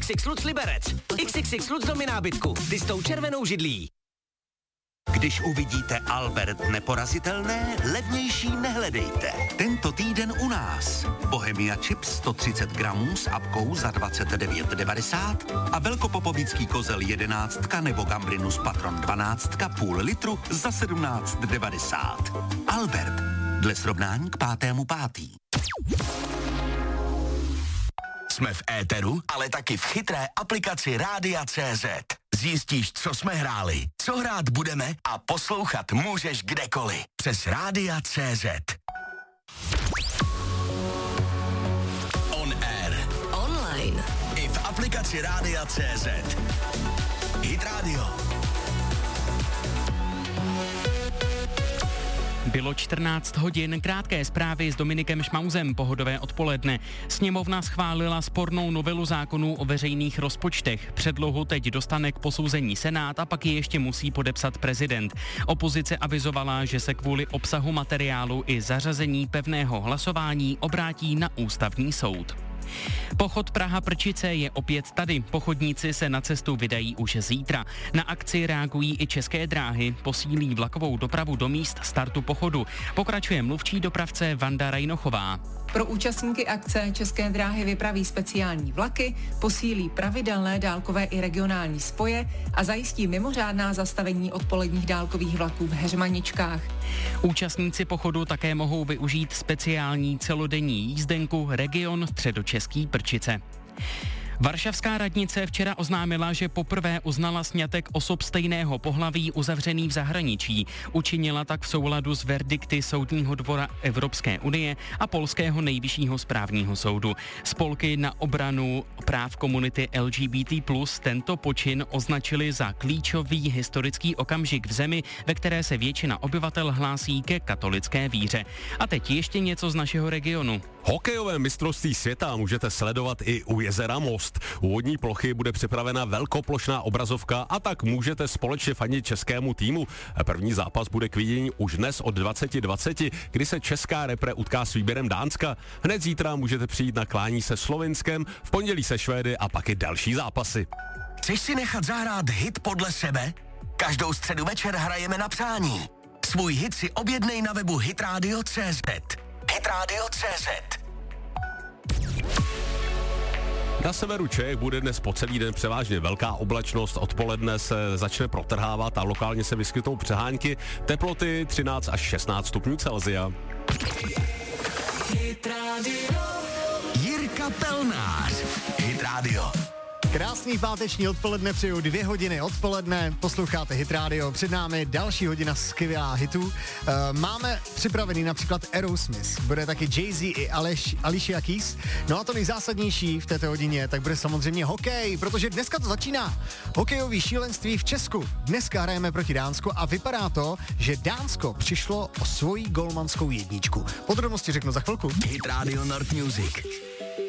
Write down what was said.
XX Lutz Liberec. XX Lutz domy nábytku. Ty s tou červenou židlí. Když uvidíte Albert neporazitelné, levnější nehledejte. Tento týden u nás. Bohemia Chips 130 gramů s apkou za 29,90 a velkopopovický kozel 11 nebo Gambrinus Patron 12 půl litru za 17,90. Albert. Dle srovnání k 5.5. Jsme v éteru, ale taky v chytré aplikaci Rádia.cz. Zjistíš, co jsme hráli, co hrát budeme a poslouchat můžeš kdekoliv. Přes Rádia.cz. On air. Online. I v aplikaci Rádia.cz. Hit Radio. Bylo 14 hodin, krátké zprávy s Dominikem Šmauzem, pohodové odpoledne. Sněmovna schválila spornou novelu zákonů o veřejných rozpočtech. Předlohu teď dostane k posouzení Senát a pak ji ještě musí podepsat prezident. Opozice avizovala, že se kvůli obsahu materiálu i zařazení pevného hlasování obrátí na ústavní soud. Pochod Praha-Prčice je opět tady. Pochodníci se na cestu vydají už zítra. Na akci reagují i České dráhy, posílí vlakovou dopravu do míst startu pochodu. Pokračuje mluvčí dopravce Vanda Rajnochová. Pro účastníky akce České dráhy vypraví speciální vlaky, posílí pravidelné dálkové i regionální spoje a zajistí mimořádná zastavení odpoledních dálkových vlaků v Heřmaničkách. Účastníci pochodu také mohou využít speciální celodenní jízdenku Region Středočeský Prčice. Varšavská radnice včera oznámila, že poprvé uznala sňatek osob stejného pohlaví uzavřený v zahraničí. Učinila tak v souladu s verdikty Soudního dvora Evropské unie a polského nejvyššího správního soudu. Spolky na obranu práv komunity LGBT+ tento počin označili za klíčový historický okamžik v zemi, ve které se většina obyvatel hlásí ke katolické víře. A teď ještě něco z našeho regionu. Hokejové mistrovství světa můžete sledovat i u jezera Most. U vodní plochy bude připravena velkoplošná obrazovka a tak můžete společně fandit českému týmu. První zápas bude k vidění už dnes od 20:20, kdy se česká repre utká s výběrem Dánska. Hned zítra můžete přijít na klání se Slovinskem, v pondělí se Švédy a pak i další zápasy. Chceš si nechat zahrát hit podle sebe? Každou středu večer hrajeme na přání. Svůj hit si objednej na webu hitradio.cz. Hitradio.cz. Na severu Čech bude dnes po celý den převážně velká oblačnost, odpoledne se začne protrhávat a lokálně se vyskytnou přehánky, teploty 13 až 16 stupňů Celsia. Jirka Pelnář, Hit Radio. Krásný páteční odpoledne, přeju 2 hodiny odpoledne, posloucháte Hit Radio, před námi další hodina skvělá hitů. Máme připravený například Aerosmith, bude taky Jay-Z i Alicia Keys. No a to nejzásadnější v této hodině, tak bude samozřejmě hokej, protože dneska to začíná. Hokejový šílenství v Česku. Dneska hrajeme proti Dánsku a vypadá to, že Dánsko přišlo o svoji golmanskou jedničku. Podrobnosti řeknu za chvilku. Hit Radio North Music.